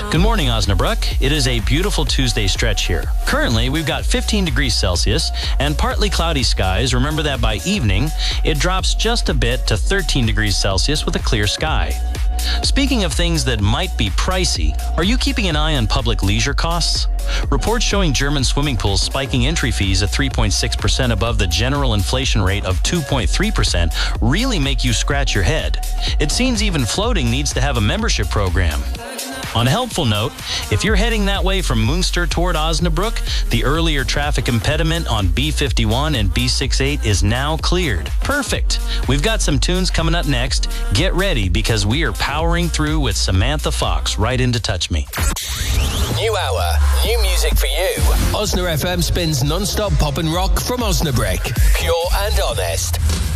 Good morning, Osnabrück. It is a beautiful Tuesday stretch here. Currently, we've got 15 degrees Celsius and partly cloudy skies. Remember that by evening, it drops just a bit to 13 degrees Celsius with a clear sky. Speaking of things that might be pricey, are you keeping an eye on public leisure costs? Reports showing German swimming pools spiking entry fees at 3.6% above the general inflation rate of 2.3% really make you scratch your head. It seems even floating needs to have a membership program. On a helpful note, if you're heading that way from Münster toward Osnabrück, the earlier traffic impediment on B51 and B68 is now cleared. Perfect. We've got some tunes coming up next. Get ready because we are powering through with Samantha Fox right into Touch Me. New hour, new music for you. Osna FM spins non-stop pop and rock from Osnabrück. Pure and honest.